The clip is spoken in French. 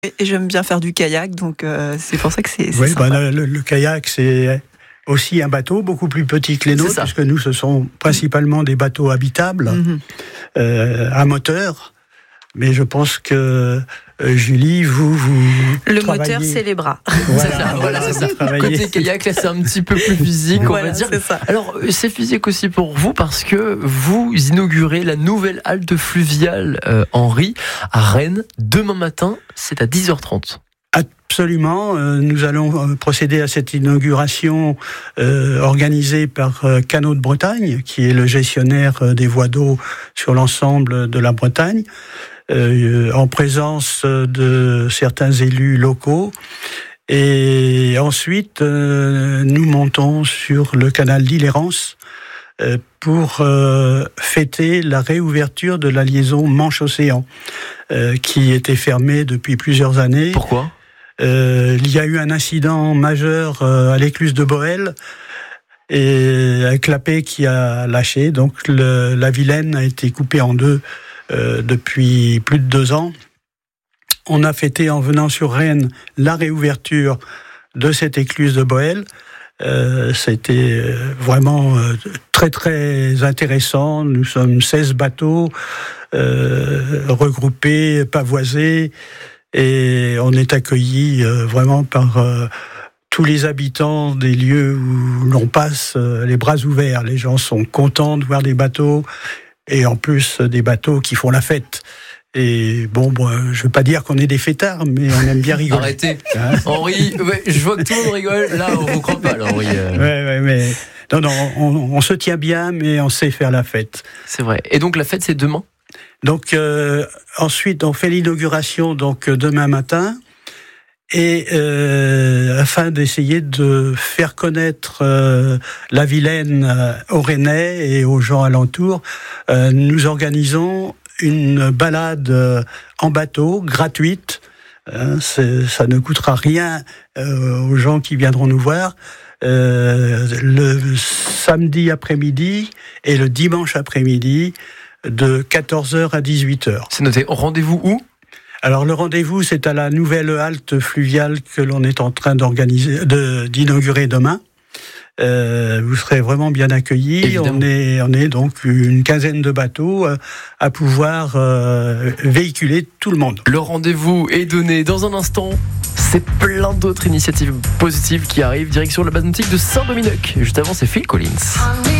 Et j'aime bien faire du kayak, donc c'est pour ça que c'est oui, sympa. Le kayak, c'est aussi un bateau beaucoup plus petit que les nôtres, puisque nous, ce sont principalement des bateaux habitables, à moteur. Mais je pense que Julie, vous le travaillez... moteur, c'est les bras. Voilà, c'est ça. Côté kayak, là, c'est un petit peu plus physique, on va dire. C'est ça. Alors, c'est physique aussi pour vous, parce que vous inaugurez la nouvelle halte fluviale Henri à Rennes. Demain matin, c'est à 10h30. Absolument, nous allons procéder à cette inauguration organisée par Canaux de Bretagne, qui est le gestionnaire des voies d'eau sur l'ensemble de la Bretagne, en présence de certains élus locaux. Et ensuite, nous montons sur le canal d'Illérance pour fêter la réouverture de la liaison Manche-Océan, qui était fermée depuis plusieurs années. Pourquoi ? Il y a eu un incident majeur à l'écluse de Boël et un clapet qui a lâché. Donc la Vilaine a été coupée en deux depuis plus de 2 ans. On a fêté en venant sur Rennes la réouverture de cette écluse de Boël. C'était vraiment très très intéressant. Nous sommes 16 bateaux regroupés, pavoisés. Et on est accueillis vraiment par tous les habitants des lieux où l'on passe les bras ouverts. Les gens sont contents de voir des bateaux, et en plus des bateaux qui font la fête. Et bon, je ne veux pas dire qu'on est des fêtards, mais on aime bien rigoler. Arrêtez, Henri, je vois que tout le monde rigole. Là, on ne vous croit pas, là, Henri. Ouais, mais non, on se tient bien, mais on sait faire la fête. C'est vrai. Et donc la fête, c'est demain ? Donc ensuite, on fait l'inauguration donc demain matin, et afin d'essayer de faire connaître la Vilaine aux Rennais et aux gens alentours, nous organisons une balade en bateau gratuite. Ça ne coûtera rien aux gens qui viendront nous voir. Le samedi après-midi et le dimanche après-midi, de 14h à 18h. C'est noté. Rendez-vous où ? Alors le rendez-vous, c'est à la nouvelle halte fluviale que l'on est en train d'inaugurer demain. Vous serez vraiment bien accueillis. On est donc une quinzaine de bateaux à pouvoir véhiculer tout le monde. Le rendez-vous est donné dans un instant. C'est plein d'autres initiatives positives qui arrivent. Direction la base nautique de Saint-Dominique. Juste avant, c'est Phil Collins.